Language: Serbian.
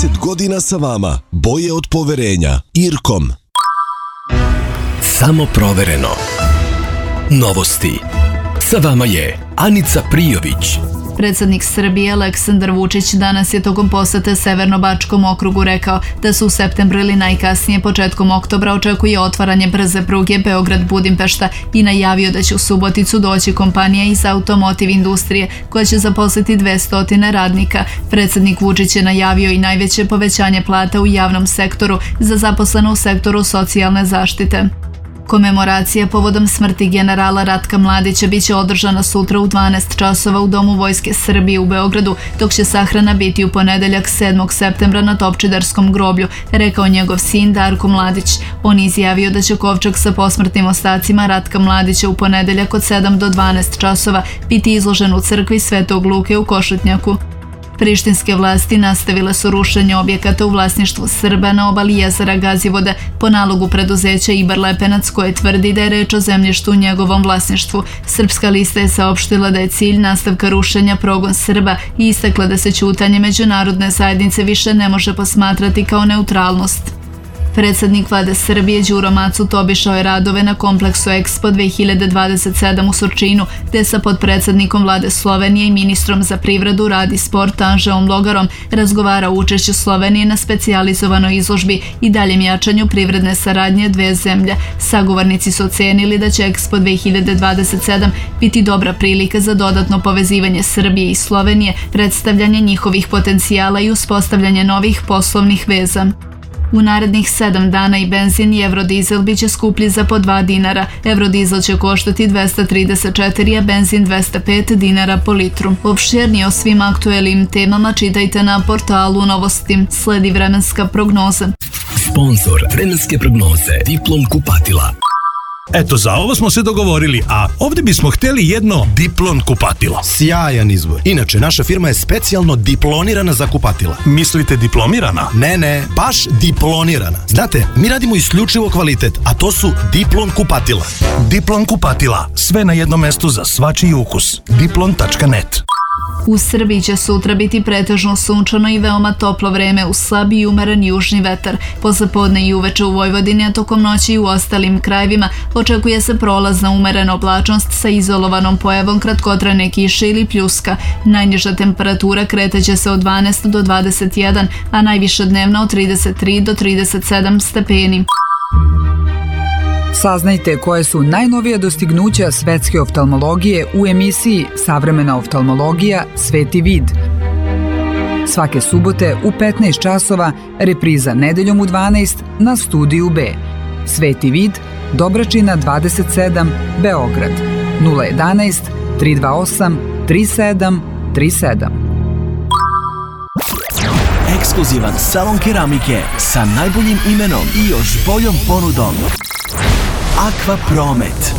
30 godina sa vama. Boje od poverenja. Irkom. Samo provereno. Novosti. Sa vama je Anica Prijović. Predsjednik Srbije Aleksandar Vučić danas je tokom posete Severno-Bačkom okrugu rekao da se u septembru ili najkasnije početkom oktobra očekuje otvaranje brze pruge Beograd-Budimpešta i najavio da će u Suboticu doći kompanija iz automotiv industrije koja će zaposliti 200 radnika. Predsjednik Vučić je najavio i najveće povećanje plata u javnom sektoru za zaposlene u sektoru socijalne zaštite. Komemoracija povodom smrti generala Ratka Mladića biće održana sutra u 12 časova u Domu Vojske Srbije u Beogradu, dok će sahrana biti u ponedeljak 7. septembra na Topčiderskom groblju, rekao njegov sin Darko Mladić. On je izjavio da će kovčeg sa posmrtnim ostacima Ratka Mladića u ponedeljak od 7 do 12 časova biti izložen u crkvi Svetog Luke u Košutnjaku. Prištinske vlasti nastavile su rušenje objekata u vlasništvu Srba na obali jezera Gazivode po nalogu preduzeća Ibar Lepenac, koje tvrdi da je reč o zemljištu u njegovom vlasništvu. Srpska lista je saopštila da je cilj nastavka rušenja progon Srba i istakla da se ćutanje međunarodne zajednice više ne može posmatrati kao neutralnost. Predsjednik vlade Srbije Đuro Macut obišao je radove na kompleksu Expo 2027 u Surčinu, gde sa potpredsjednikom vlade Slovenije i ministrom za privredu, rad i sport Anžeom Logarom razgovara o učešću Slovenije na specijalizovanoj izložbi i daljem jačanju privredne saradnje dve zemlje. Sagovornici su ocenili da će Expo 2027 biti dobra prilika za dodatno povezivanje Srbije i Slovenije, predstavljanje njihovih potencijala i uspostavljanje novih poslovnih veza. U narednih 7 dana i benzin i eurodizel biće skuplji za po 2 dinara. Eurodizel će koštati 234, a benzin 205 dinara po litru. Opširnije o svim aktuelnim temama čitajte na portalu Novosti. Sledi vremenska prognoza. Sponzor vremenske prognoze Diplom kupatila. Eto, za ovo smo se dogovorili, a ovdje bismo htjeli jedno Diplon kupatilo. Sjajan izbor. Inače, naša firma je specijalno diplonirana za kupatila. Mislite diplomirana? Ne, baš diplonirana. Znate, mi radimo isključivo kvalitet, a to su Diplon kupatila. Diplon kupatila. Sve na jednom mestu za svačiji ukus. Diplon.net. U Srbiji će sutra biti pretežno sunčano i veoma toplo vreme uz slab i umeren južni vetar. Poslepodne i uveče u Vojvodini, a tokom noći i u ostalim krajevima očekuje se prolazna umerena oblačnost sa izolovanom pojavom kratkotrajne kiše ili pljuska. Najniža temperatura kretaće se od 12 do 21, a najviša dnevna od 33 do 37 stepeni. Saznajte koje su najnovija dostignuća svetske oftalmologije u emisiji Savremena oftalmologija Sveti vid. Svake subote u 15 časova, repriza nedeljom u 12 na Studiju B. Sveti vid, Dobračina 27, Beograd. 011 328 3737. Ekskluzivan salon keramike sa najboljim imenom i još boljom ponudom. Aqua Promet.